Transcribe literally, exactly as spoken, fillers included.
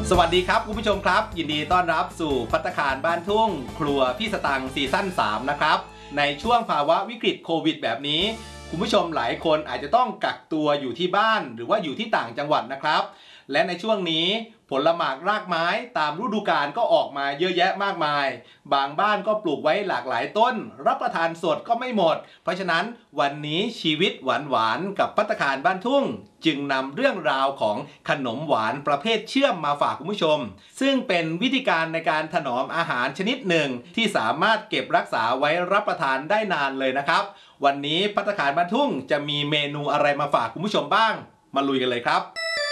สวัสดีครับคุณผู้ชมครับยินดีต้อนรับสู่ภัตตาคารบ้านทุ่งครัวพี่สตังค์ซีซั่นสามนะครับในช่วงภาวะวิกฤตโควิดแบบนี้คุณผู้ชมหลายคนอาจจะต้องกักตัวอยู่ที่บ้านหรือว่าอยู่ที่ต่างจังหวัดนะครับและในช่วงนี้ผลหมากรากไม้ตามฤดูกาลก็ออกมาเยอะแยะมากมายบางบ้านก็ปลูกไว้หลากหลายต้นรับประทานสดก็ไม่หมดเพราะฉะนั้นวันนี้ชีวิตหวานๆกับภัตตาคารบ้านทุ่งจึงนำเรื่องราวของขนมหวานประเภทเชื่อมมาฝากคุณผู้ชมซึ่งเป็นวิธีการในการถนอมอาหารชนิดหนึ่งที่สามารถเก็บรักษาไว้รับประทานได้นานเลยนะครับวันนี้ภัตตาคารบ้านทุ่งจะมีเมนูอะไรมาฝากคุณผู้ชมบ้างมาลุยกันเลยครับ